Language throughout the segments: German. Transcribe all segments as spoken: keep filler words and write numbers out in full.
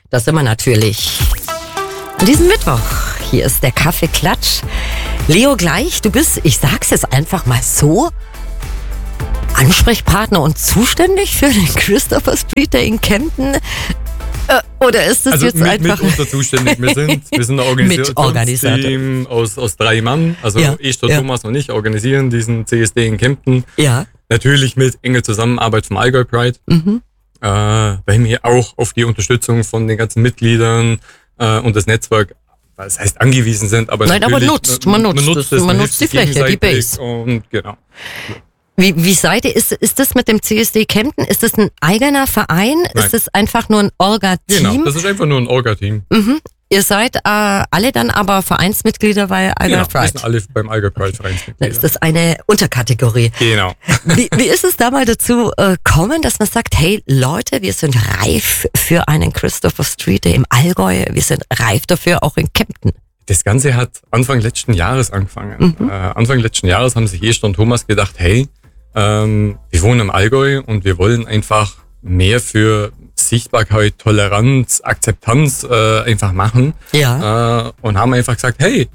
Da sind wir natürlich. An diesem Mittwoch, hier ist der Kaffeeklatsch. Leo Gleich, du bist, ich sag's jetzt einfach mal so, Ansprechpartner und zuständig für den Christopher Street Day in Kempten. Oder ist das also jetzt mit, einfach... mit unter zuständig. Wir sind, wir sind ein Organisationsteam aus, aus drei Mann. Also ja, ich, der ja. Thomas und ich organisieren diesen C S D in Kempten. Ja. Natürlich mit enger Zusammenarbeit vom Allgäu Pride. Mhm. Äh, weil wir auch auf die Unterstützung von den ganzen Mitgliedern äh, und das Netzwerk, das heißt angewiesen sind. Aber Nein, aber nutzt. Man nutzt, man nutzt, das, es, man man nutzt die Fläche, die Base. Und genau. Wie, wie seid ihr, ist, ist das mit dem C S D Kempten, ist das ein eigener Verein? Nein. Ist das einfach nur ein Orga-Team? Genau, das ist einfach nur ein Orga-Team. Mhm. Ihr seid äh, alle dann aber Vereinsmitglieder bei Allgäu Genau, Pride? wir sind alle beim Allgäu Pride Da Vereinsmitglieder. ist das eine Unterkategorie. Genau. Wie, wie ist es da mal dazu äh, kommen, dass man sagt, hey Leute, wir sind reif für einen Christopher Street Day im Allgäu, wir sind reif dafür auch in Kempten? Das Ganze hat Anfang letzten Jahres angefangen. Mhm. Äh, Anfang letzten Jahres haben sich Esther und Thomas gedacht, hey, ähm, wir wohnen im Allgäu und wir wollen einfach mehr für Sichtbarkeit, Toleranz, Akzeptanz äh, einfach machen. Ja. Äh, und haben einfach gesagt, hey,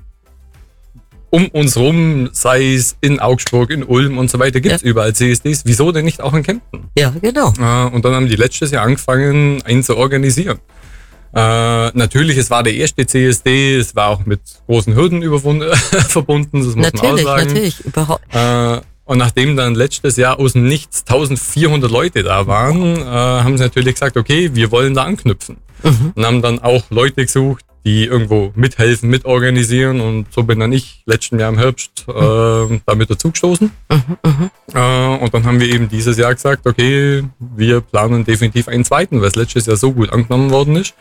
um uns rum, sei es in Augsburg, in Ulm und so weiter, gibt's ja. überall C S Ds. Wieso denn nicht auch in Kempten? Ja, genau. Äh, und dann haben die letztes Jahr angefangen, einen zu organisieren. Äh, natürlich, es war der erste C S D, es war auch mit großen Hürden überwunden, verbunden, das muss natürlich, man auch sagen. Natürlich, überhaupt. Äh, und nachdem dann letztes Jahr aus dem Nichts eintausendvierhundert Leute da waren, äh, haben sie natürlich gesagt, okay, wir wollen da anknüpfen. Mhm. Und haben dann auch Leute gesucht, die irgendwo mithelfen, mitorganisieren. Und so bin dann ich letzten Jahr im Herbst äh, damit dazugestoßen. Mhm, äh, und dann haben wir eben dieses Jahr gesagt, okay, wir planen definitiv einen zweiten, weil es letztes Jahr so gut angenommen worden ist.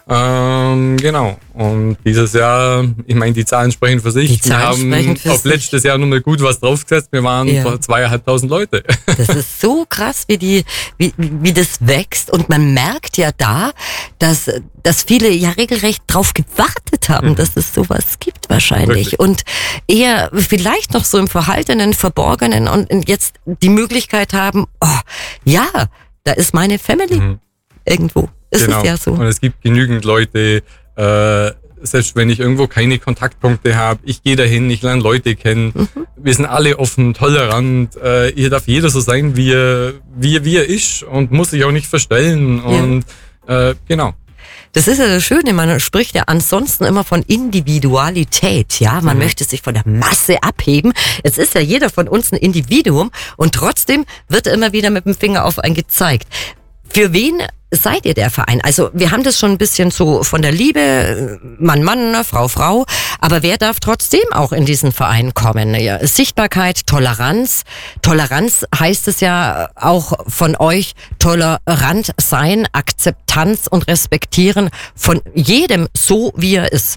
Ähm, genau. Und dieses Jahr, ich meine, die Zahlen sprechen für sich. Die Zahlen wir haben für auf sich. letztes Jahr nochmal gut was draufgesetzt. Wir waren ja. vor zweieinhalbtausend Leute. Das ist so krass, wie die, wie, wie das wächst. Und man merkt ja da, dass, dass viele ja regelrecht drauf gewartet haben, mhm. dass es sowas gibt wahrscheinlich. Wirklich? Und eher vielleicht noch so im Verhaltenen, Verborgenen und jetzt die Möglichkeit haben, oh, ja, da ist meine Family mhm. irgendwo. Ist genau. es ja so. Und es gibt genügend Leute, äh, selbst wenn ich irgendwo keine Kontaktpunkte habe, ich gehe dahin, ich lerne Leute kennen. Mhm. Wir sind alle offen, tolerant. Äh, hier darf jeder so sein, wie er, wie er, wie er ist und muss sich auch nicht verstellen. Und ja. äh, genau. Das ist ja das Schöne, man spricht ja ansonsten immer von Individualität, ja, man mhm. möchte sich von der Masse abheben. Jetzt ist ja jeder von uns ein Individuum und trotzdem wird immer wieder mit dem Finger auf einen gezeigt. Für wen seid ihr der Verein? Also wir haben das schon ein bisschen so von der Liebe, Mann, Mann, Frau, Frau, aber wer darf trotzdem auch in diesen Verein kommen? Ja, Sichtbarkeit, Toleranz. Toleranz heißt es ja auch von euch, tolerant sein, Akzeptanz und Respektieren von jedem so, wie er ist.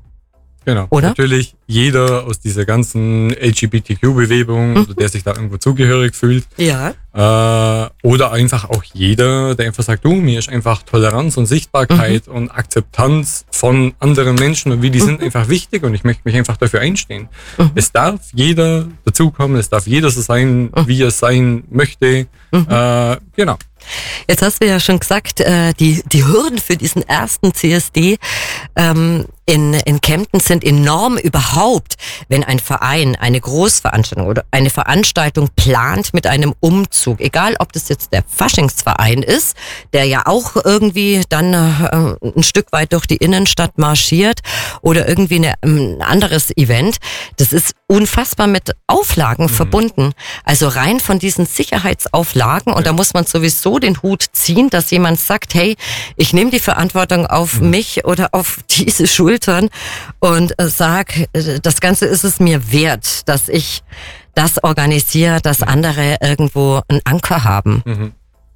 Genau, oder? Natürlich jeder aus dieser ganzen L G B T Q-Bewegung, mhm. der sich da irgendwo zugehörig fühlt. Ja. Äh, oder einfach auch jeder, der einfach sagt, du, mir ist einfach Toleranz und Sichtbarkeit mhm. und Akzeptanz von anderen Menschen und wie die mhm. sind einfach wichtig und ich möchte mich einfach dafür einstehen. Mhm. Es darf jeder dazukommen, es darf jeder so sein, mhm. wie er sein möchte. Mhm. Äh, genau. Jetzt hast du ja schon gesagt, äh, die, die Hürden für diesen ersten C S D ähm, in, in Kempten sind enorm überhaupt, wenn ein Verein eine Großveranstaltung oder eine Veranstaltung plant mit einem Umzug. Egal, ob das jetzt der Faschingsverein ist, der ja auch irgendwie dann äh, ein Stück weit durch die Innenstadt marschiert oder irgendwie eine, ein anderes Event. Das ist unfassbar mit Auflagen mhm. verbunden. Also rein von diesen Sicherheitsauflagen und da muss man sowieso den Hut ziehen, dass jemand sagt, hey, ich nehme die Verantwortung auf mhm. mich oder auf diese Schultern und äh, sag, das Ganze ist es mir wert, dass ich das organisiere, dass andere irgendwo einen Anker haben. Mhm.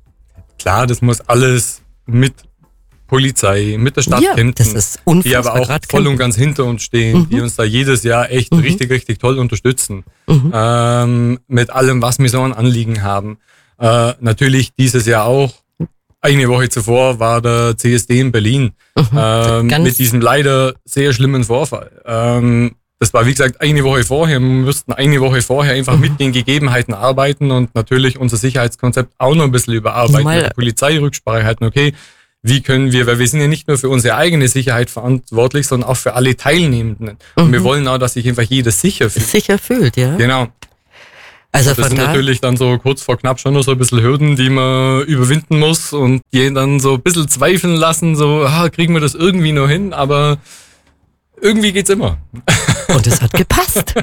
Klar, das muss alles mit Polizei, mit der Stadt ja, Kempten, das ist unfassbar, die aber auch voll und ganz hinter uns stehen, mhm. die uns da jedes Jahr echt mhm. richtig, richtig toll unterstützen. Mhm. Ähm, mit allem, was wir so an Anliegen haben. Äh, natürlich dieses Jahr auch. Eine Woche zuvor war der C S D in Berlin mhm. ähm, mit diesem leider sehr schlimmen Vorfall. Ähm, das war, wie gesagt, eine Woche vorher. Wir mussten eine Woche vorher einfach mhm. mit den Gegebenheiten arbeiten und natürlich unser Sicherheitskonzept auch noch ein bisschen überarbeiten. Mal. Mit der Polizei Rücksprache halten, okay, wie können wir, weil wir sind ja nicht nur für unsere eigene Sicherheit verantwortlich, sondern auch für alle Teilnehmenden. Und mhm. wir wollen auch, dass sich einfach jeder sicher fühlt. Sicher fühlt, ja. Genau. Also das von sind da natürlich dann so kurz vor knapp schon noch so ein bisschen Hürden, die man überwinden muss und die dann so ein bisschen zweifeln lassen, so, ah, kriegen wir das irgendwie noch hin, aber irgendwie geht's immer. Und es hat gepasst.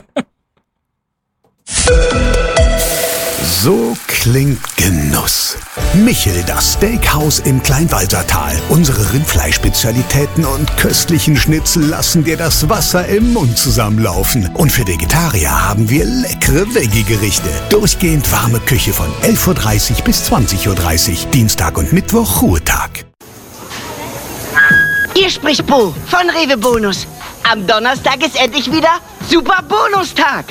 So klingt Genuss. Michel, das Steakhouse im Kleinwalsertal. Unsere Rindfleischspezialitäten und köstlichen Schnitzel lassen dir das Wasser im Mund zusammenlaufen. Und für Vegetarier haben wir leckere Veggie-Gerichte. Durchgehend warme Küche von elf Uhr dreißig bis zwanzig Uhr dreißig. Dienstag und Mittwoch Ruhetag. Hier spricht Bo von Rewe Bonus. Am Donnerstag ist endlich wieder Super Bonustag.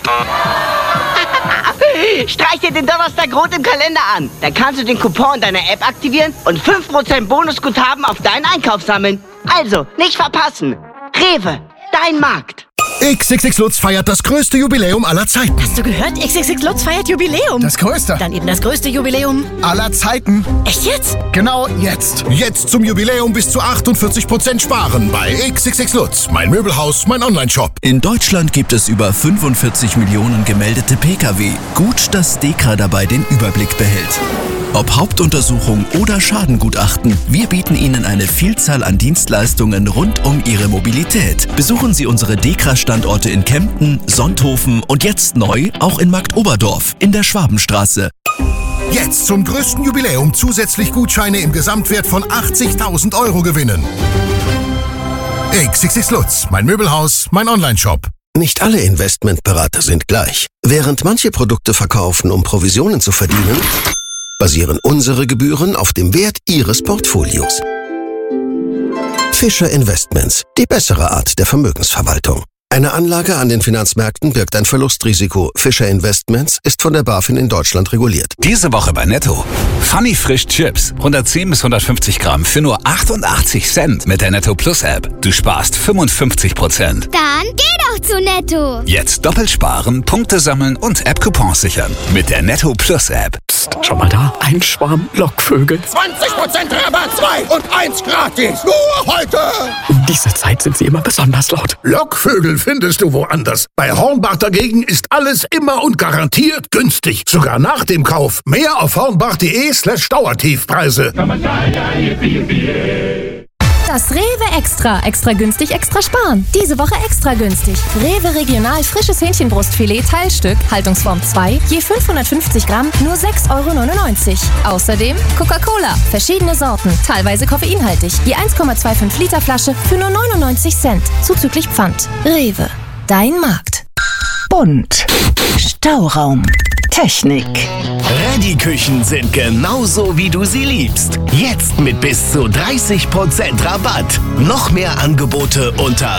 Streich dir den Donnerstag rot im Kalender an. Dann kannst du den Coupon deiner App aktivieren und fünf Prozent Bonusguthaben auf deinen Einkauf sammeln. Also, nicht verpassen. Rewe, dein Markt. X X X Lutz feiert das größte Jubiläum aller Zeiten. Hast du gehört? X X X Lutz feiert Jubiläum. Das größte. Dann eben das größte Jubiläum aller Zeiten. Echt jetzt? Genau jetzt. Jetzt zum Jubiläum bis zu achtundvierzig Prozent sparen bei X X X Lutz. Mein Möbelhaus, mein Onlineshop. In Deutschland gibt es über fünfundvierzig Millionen gemeldete Pkw. Gut, dass DEKRA dabei den Überblick behält. Ob Hauptuntersuchung oder Schadengutachten, wir bieten Ihnen eine Vielzahl an Dienstleistungen rund um Ihre Mobilität. Besuchen Sie unsere DEKRA-Standorte in Kempten, Sonthofen und jetzt neu auch in Marktoberdorf in der Schwabenstraße. Jetzt zum größten Jubiläum zusätzlich Gutscheine im Gesamtwert von achtzigtausend Euro gewinnen. X X X Lutz, mein Möbelhaus, mein Onlineshop. Nicht alle Investmentberater sind gleich. Während manche Produkte verkaufen, um Provisionen zu verdienen, basieren unsere Gebühren auf dem Wert Ihres Portfolios. Fischer Investments, die bessere Art der Vermögensverwaltung. Eine Anlage an den Finanzmärkten birgt ein Verlustrisiko. Fischer Investments ist von der BaFin in Deutschland reguliert. Diese Woche bei Netto. Funny Frisch Chips. hundertzehn bis hundertfünfzig Gramm für nur achtundachtzig Cent mit der Netto Plus App. Du sparst fünfundfünfzig Prozent. Dann geh doch zu Netto. Jetzt doppelt sparen, Punkte sammeln und App-Coupons sichern. Mit der Netto Plus App. Psst, schau mal da. Ein Schwarm Lockvögel. zwanzig Prozent Rabatt, zwei und eins gratis. Nur heute. Um diese Zeit sind sie immer besonders laut. Lockvögel findest du woanders. Bei Hornbach dagegen ist alles immer und garantiert günstig. Sogar nach dem Kauf. Mehr auf hornbach.de slash Dauertiefpreise. Das Rewe Extra. Extra günstig, extra sparen. Diese Woche extra günstig. Rewe Regional frisches Hähnchenbrustfilet Teilstück, Haltungsform zwei, je fünfhundertfünfzig Gramm, nur sechs Euro neunundneunzig. Außerdem Coca-Cola, verschiedene Sorten, teilweise koffeinhaltig, je eins Komma fünfundzwanzig Liter Flasche für nur neunundneunzig Cent, zuzüglich Pfand. Rewe, dein Markt. Bunt. Stauraum. Technik. Ready-Küchen sind genauso, wie du sie liebst. Jetzt mit bis zu dreißig Prozent Rabatt. Noch mehr Angebote unter